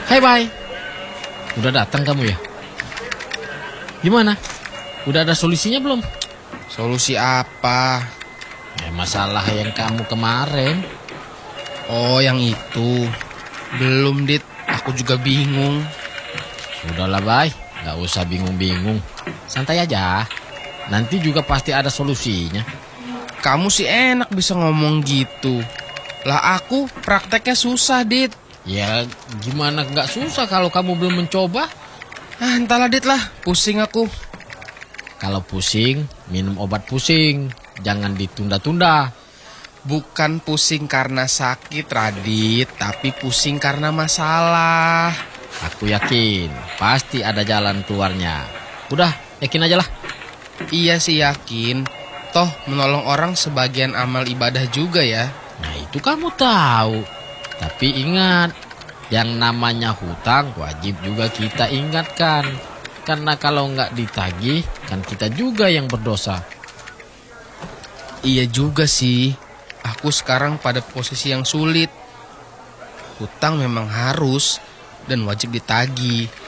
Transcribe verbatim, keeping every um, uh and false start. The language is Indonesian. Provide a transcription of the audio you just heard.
Hai Bay, udah datang kamu ya? Gimana? Udah ada solusinya belum? Solusi apa? Ya, masalah yang kamu kemarin. Oh, yang itu. Belum, Dit. Aku juga bingung. Sudahlah Bay, gak usah bingung-bingung. Santai aja. Nanti juga pasti ada solusinya. Kamu sih enak bisa ngomong gitu. Lah aku prakteknya susah, Dit. Ya gimana gak susah kalau kamu belum mencoba? Ah, entahlah, Dit lah. Pusing aku. Kalau pusing, minum obat pusing. Jangan ditunda-tunda. Bukan pusing karena sakit, Radit. Tapi pusing karena masalah. Aku yakin pasti ada jalan keluarnya. Udah, yakin aja lah. Iya sih yakin. Toh menolong orang sebagian amal ibadah juga ya. Nah itu kamu tahu. Tapi ingat, yang namanya hutang wajib juga kita ingatkan. Karena kalau nggak ditagih, kan kita juga yang berdosa. Iya juga sih. Aku sekarang pada posisi yang sulit. Hutang memang harus dan wajib ditagih.